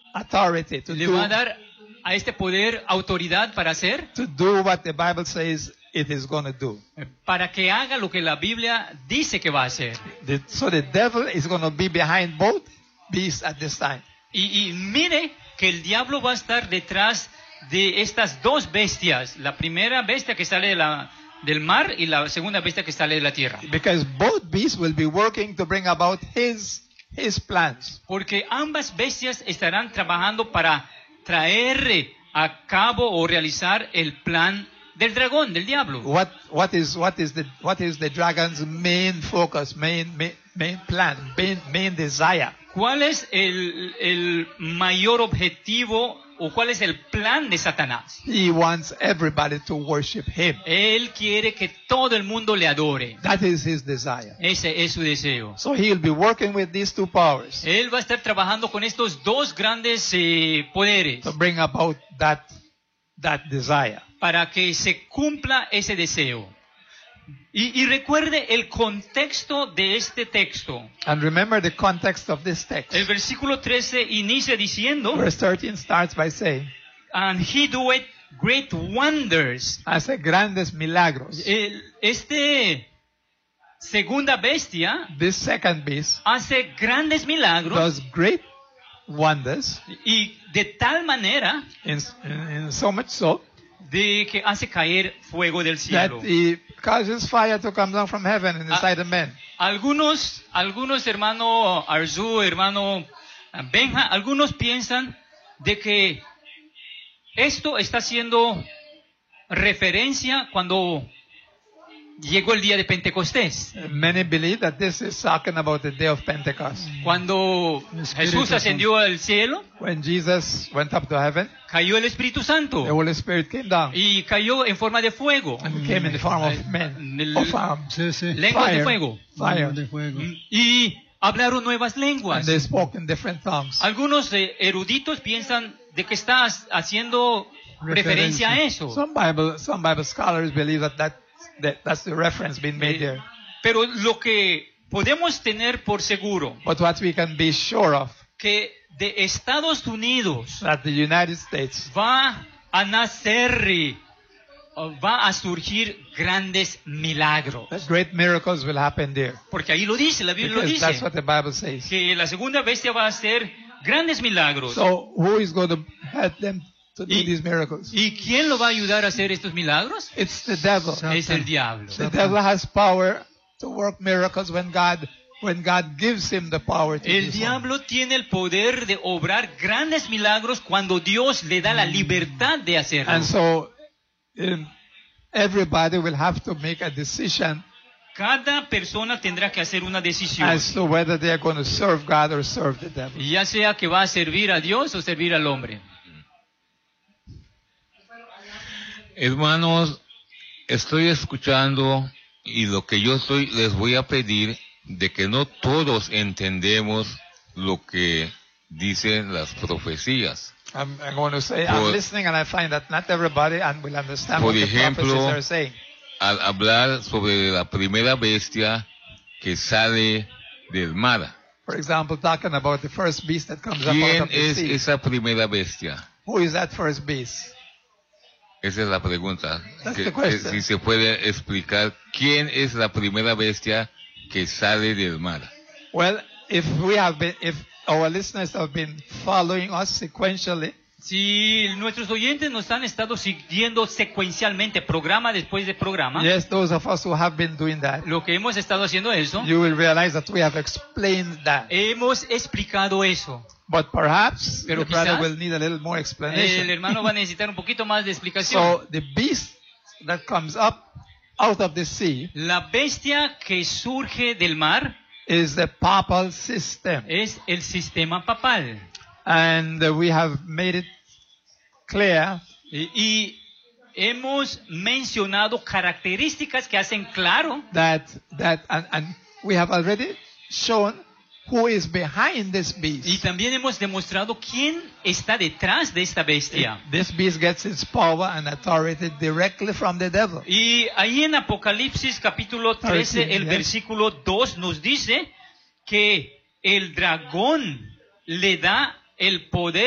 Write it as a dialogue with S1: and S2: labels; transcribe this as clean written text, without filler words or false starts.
S1: authority
S2: le va a dar a este poder autoridad para hacer,
S1: to do what the Bible says it is going to do.
S2: para que haga lo que la Biblia dice que va a hacer.
S1: So the devil is going to be behind both beasts at this time.
S2: Y mire que el diablo va a estar detrás de estas dos bestias. La primera bestia que sale del mar y la segunda bestia que sale de la tierra.
S1: Because both beasts will be working to bring about his plans.
S2: Porque ambas bestias estarán trabajando para traer a cabo o realizar el plan del dragón, del diablo.
S1: What is the dragon's main focus, main plan, main desire?
S2: ¿Cuál es el mayor objetivo o cuál es el plan de Satanás?
S1: He wants everybody to worship him.
S2: Él quiere que todo el mundo le adore.
S1: That is his desire.
S2: Ese es su deseo.
S1: So he will be working with these two powers
S2: Él va a estar trabajando con estos dos grandes poderes
S1: to bring about that desire.
S2: para que se cumpla ese deseo. Y recuerde el contexto de este texto.
S1: And remember the context of this text.
S2: El versículo 13 inicia diciendo,
S1: Verse 13 starts by saying,
S2: and he doeth great wonders.
S1: hace grandes milagros.
S2: Segunda bestia
S1: This second beast
S2: hace grandes milagros
S1: does great wonders,
S2: y de tal manera
S1: in so much so
S2: de que hace caer fuego del cielo.
S1: that he causes fire to come down from heaven in the sight of men.
S2: Algunos hermano Arzu, hermano Benja, algunos piensan de que esto está haciendo referencia cuando llegó el día de Pentecostés.
S1: Many believe that this is talking about the day of Pentecost.
S2: Cuando Jesús ascendió al cielo,
S1: When Jesus went up to heaven,
S2: cayó el Espíritu
S1: the
S2: Santo
S1: Holy Spirit came down
S2: y cayó en forma de fuego,
S1: and came in the form of men,
S2: lenguas de fuego,
S1: fire,
S2: y hablaron nuevas
S1: and
S2: lenguas.
S1: they spoke in different tongues.
S2: Algunos eruditos piensan de que está haciendo referencia a eso.
S1: Some Bible scholars believe that's the reference being made there.
S2: Pero lo que podemos tener por seguro,
S1: But what we can be sure of,
S2: que de Estados Unidos
S1: that the United States
S2: va a nacer, va a surgir grandes milagros.
S1: that great miracles will happen there.
S2: Porque ahí lo dice, la Biblia lo
S1: Because that's
S2: dice,
S1: what the Bible says.
S2: que la segunda bestia va a hacer grandes milagros.
S1: So who is going to help them to do
S2: Y-
S1: these miracles?
S2: ¿Y quién lo va a ayudar a hacer estos milagros?
S1: It's the devil.
S2: Es el diablo.
S1: The devil has power to work miracles when God gives him the power to do
S2: El
S1: so.
S2: diablo tiene el poder de obrar grandes milagros cuando Dios le da la libertad de hacerlo.
S1: And so everybody will have to make a decision
S2: Cada persona tendrá que hacer una decisión,
S1: as to whether they are going to serve God or serve the devil.
S2: ya sea que va a servir a Dios o servir al hombre.
S3: Hermanos, estoy escuchando y lo que les voy a pedir de que no todos entendemos lo que dicen las profecías.
S1: I'm going to say, I'm listening and I find that not everybody will understand
S3: Por
S1: what the
S3: ejemplo,
S1: prophecies are saying.
S3: Al hablar sobre la primera bestia que sale del mar,
S1: For example, talking about the first beast that comes up out
S3: ¿quién
S1: of the
S3: es
S1: sea.
S3: esa primera bestia?
S1: Who is that first beast?
S3: Esa es la pregunta.
S1: That's
S3: Que
S1: the question.
S3: si se puede explicar quién es la primera bestia que sale del mar.
S1: Well, if our listeners have been following us sequentially,
S2: Si nuestros oyentes nos han estado siguiendo secuencialmente, programa después de programa,
S1: yes, those of us who have been doing that,
S2: lo que hemos estado haciendo eso,
S1: you will realize that we have explained that.
S2: hemos explicado eso.
S1: But perhaps
S2: Pero
S1: the brother
S2: quizás
S1: will need a little more
S2: El
S1: explanation.
S2: hermano va a necesitar un poquito más de explicación.
S1: So the beast that comes up out of the sea
S2: La bestia que surge del mar
S1: is the papal system.
S2: es el sistema papal.
S1: And we have made it clear
S2: Y hemos mencionado características que hacen claro
S1: that and we have already shown who is behind this
S2: y
S1: beast.
S2: también hemos demostrado quién está detrás de esta bestia.
S1: This beast gets its power and authority directly from the devil.
S2: Y ahí en Apocalipsis capítulo 13, el
S1: yes.
S2: versículo 2 nos dice que el dragón le da el poder